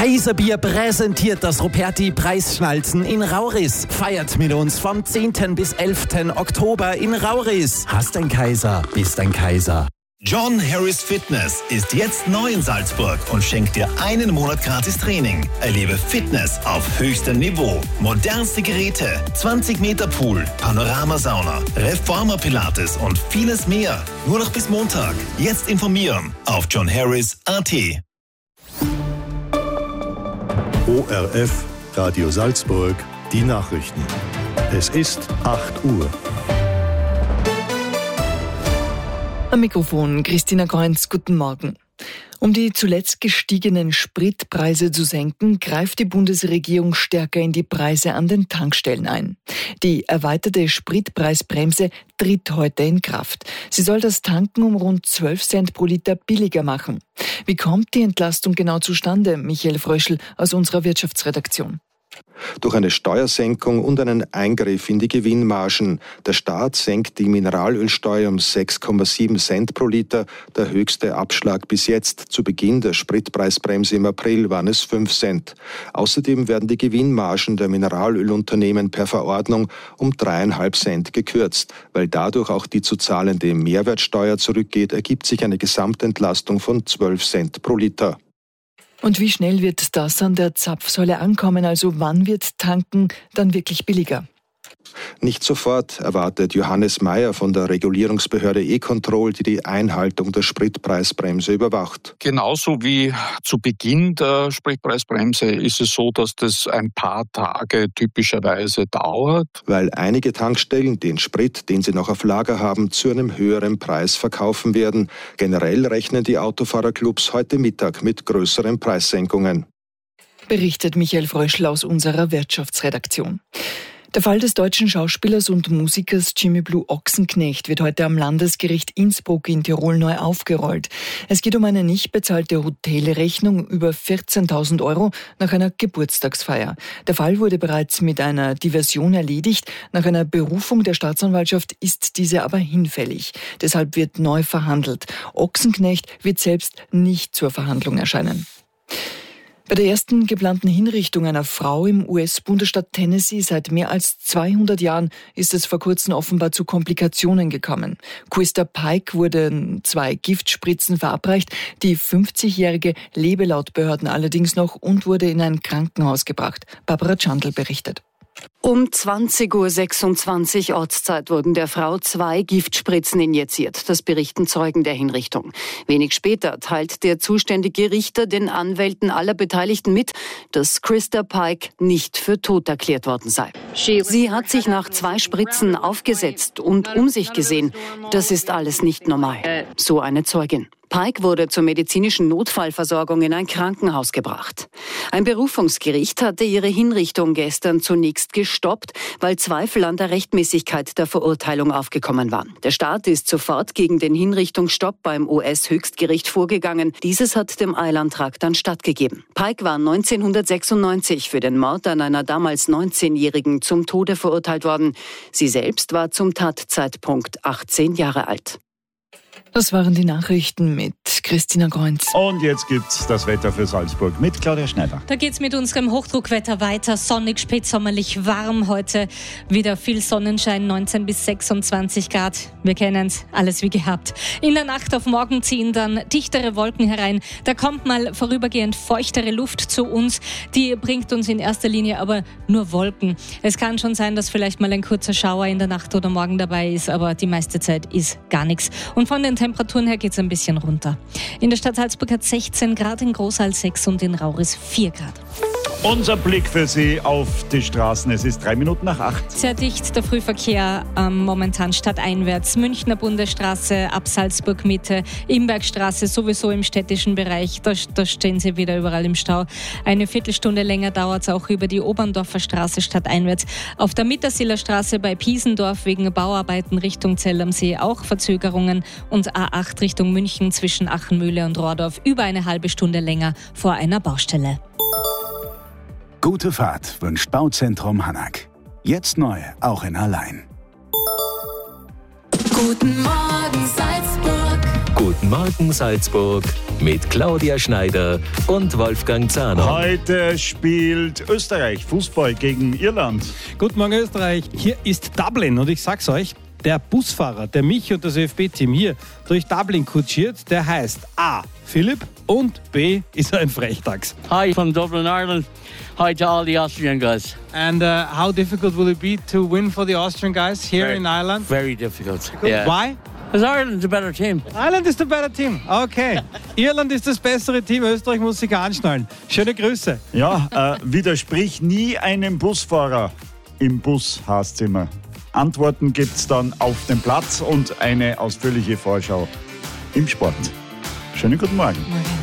Kaiserbier präsentiert das Ruperti-Preisschnalzen in Rauris. Feiert mit uns vom 10. bis 11. Oktober in Rauris. Hast ein Kaiser, bist ein Kaiser. John Harris Fitness ist jetzt neu in Salzburg und schenkt dir einen Monat gratis Training. Erlebe Fitness auf höchstem Niveau. Modernste Geräte, 20 Meter Pool, Panoramasauna, Reformer-Pilates und vieles mehr. Nur noch bis Montag. Jetzt informieren auf johnharris.at. ORF, Radio Salzburg, die Nachrichten. Es ist 8 Uhr. Am Mikrofon Christina Kreunz, guten Morgen. Um die zuletzt gestiegenen Spritpreise zu senken, greift die Bundesregierung stärker in die Preise an den Tankstellen ein. Die erweiterte Spritpreisbremse tritt heute in Kraft. Sie soll das Tanken um rund 12 Cent pro Liter billiger machen. Wie kommt die Entlastung genau zustande? Michael Fröschl aus unserer Wirtschaftsredaktion. Durch eine Steuersenkung und einen Eingriff in die Gewinnmargen. Der Staat senkt die Mineralölsteuer um 6,7 Cent pro Liter, der höchste Abschlag bis jetzt. Zu Beginn der Spritpreisbremse im April waren es 5 Cent. Außerdem werden die Gewinnmargen der Mineralölunternehmen per Verordnung um 3,5 Cent gekürzt. Weil dadurch auch die zu zahlende Mehrwertsteuer zurückgeht, ergibt sich eine Gesamtentlastung von 12 Cent pro Liter. Und wie schnell wird das an der Zapfsäule ankommen? Also wann wird Tanken dann wirklich billiger? Nicht sofort, erwartet Johannes Mayer von der Regulierungsbehörde E-Control, die die Einhaltung der Spritpreisbremse überwacht. Genauso wie zu Beginn der Spritpreisbremse ist es so, dass das ein paar Tage typischerweise dauert. Weil einige Tankstellen den Sprit, den sie noch auf Lager haben, zu einem höheren Preis verkaufen werden. Generell rechnen die Autofahrerclubs heute Mittag mit größeren Preissenkungen. Berichtet Michael Fröschl aus unserer Wirtschaftsredaktion. Der Fall des deutschen Schauspielers und Musikers Jimmy Blue Ochsenknecht wird heute am Landesgericht Innsbruck in Tirol neu aufgerollt. Es geht um eine nicht bezahlte Hotelrechnung über 14.000 Euro nach einer Geburtstagsfeier. Der Fall wurde bereits mit einer Diversion erledigt. Nach einer Berufung der Staatsanwaltschaft ist diese aber hinfällig. Deshalb wird neu verhandelt. Ochsenknecht wird selbst nicht zur Verhandlung erscheinen. Bei der ersten geplanten Hinrichtung einer Frau im US-Bundesstaat Tennessee seit mehr als 200 Jahren ist es vor kurzem offenbar zu Komplikationen gekommen. Christa Pike wurden 2 Giftspritzen verabreicht. Die 50-Jährige lebe laut Behörden allerdings noch und wurde in ein Krankenhaus gebracht. Barbara Chandl berichtet. Um 20.26 Uhr Ortszeit wurden der Frau 2 Giftspritzen injiziert. Das berichten Zeugen der Hinrichtung. Wenig später teilt der zuständige Richter den Anwälten aller Beteiligten mit, dass Christa Pike nicht für tot erklärt worden sei. Sie hat sich nach 2 Spritzen aufgesetzt und um sich gesehen. Das ist alles nicht normal. So eine Zeugin. Pike wurde zur medizinischen Notfallversorgung in ein Krankenhaus gebracht. Ein Berufungsgericht hatte ihre Hinrichtung gestern zunächst gestoppt, weil Zweifel an der Rechtmäßigkeit der Verurteilung aufgekommen waren. Der Staat ist sofort gegen den Hinrichtungsstopp beim US-Höchstgericht vorgegangen. Dieses hat dem Eilantrag dann stattgegeben. Pike war 1996 für den Mord an einer damals 19-Jährigen zum Tode verurteilt worden. Sie selbst war zum Tatzeitpunkt 18 Jahre alt. Das waren die Nachrichten mit Christina Kreunz. Und jetzt gibt's das Wetter für Salzburg mit Claudia Schneider. Da geht's mit unserem Hochdruckwetter weiter. Sonnig, spätsommerlich warm heute. Wieder viel Sonnenschein, 19 bis 26 Grad. Wir kennen's, alles wie gehabt. In der Nacht auf morgen ziehen dann dichtere Wolken herein. Da kommt mal vorübergehend feuchtere Luft zu uns. Die bringt uns in erster Linie aber nur Wolken. Es kann schon sein, dass vielleicht mal ein kurzer Schauer in der Nacht oder morgen dabei ist, aber die meiste Zeit ist gar nichts. Und von den Temperaturen her geht's ein bisschen runter. In der Stadt Salzburg hat 16 Grad, in Großal 6 und in Rauris 4 Grad. Unser Blick für Sie auf die Straßen. Es ist 3:03. Sehr dicht der Frühverkehr momentan stadteinwärts. Münchner Bundesstraße ab Salzburg Mitte, Imbergstraße sowieso im städtischen Bereich. Da stehen Sie wieder überall im Stau. Eine Viertelstunde länger dauert es auch über die Oberndorfer Straße stadteinwärts. Auf der Mittersiller Straße bei Piesendorf wegen Bauarbeiten Richtung Zell am See auch Verzögerungen. Und A8 Richtung München zwischen Achenmühle und Rohrdorf über eine halbe Stunde länger vor einer Baustelle. Gute Fahrt wünscht Bauzentrum Hanak. Jetzt neu, auch in Allein. Guten Morgen Salzburg. Guten Morgen Salzburg. mit Claudia Schneider und Wolfgang Zahner. Heute spielt Österreich Fußball gegen Irland. Guten Morgen Österreich, hier ist Dublin und ich sag's euch, der Busfahrer, der mich und das ÖFB-Team hier durch Dublin kutschiert, der heißt A. Philipp und B. ist ein Frechdachs. Hi from Dublin, Ireland. Hi to all the Austrian guys. And how difficult will it be to win for the Austrian guys here in Ireland? Very difficult. Yeah. Why? Because Ireland's a better team. Ireland is the better team. Okay. Irland ist das bessere Team. Österreich muss sich anschnallen. Schöne Grüße. Ja, widersprich nie einem Busfahrer im Bus, heißt's immer. Antworten gibt's dann auf dem Platz und eine ausführliche Vorschau im Sport. Schönen guten Morgen.